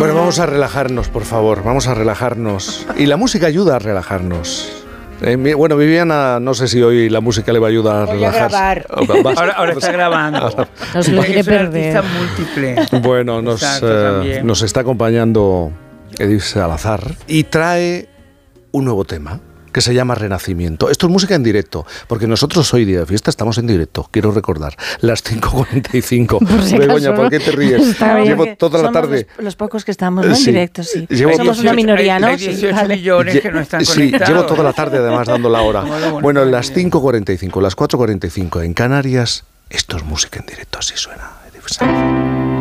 Bueno, vamos a relajarnos, por favor, vamos a relajarnos. Y la música ayuda a relajarnos. Bueno, Viviana, no sé si hoy la música le va a ayudar a relajarse. Ahora está grabando. No se lo quiere perder. Artista múltiple. Bueno, nos está acompañando Edith Salazar y trae un nuevo tema que se llama Renacimiento. Esto es música en directo, porque nosotros hoy día de fiesta estamos en directo, quiero recordar, las 5:45. Begoña, ¿por qué te ríes? Llevo toda la tarde... Los pocos que estamos, ¿no? En directo, sí. Somos una minoría, ¿no? Hay 18 millones que no están conectados. Llevo toda la tarde además dando la hora. Bueno, las 5:45, las 4:45 en Canarias, esto es música en directo, así suena.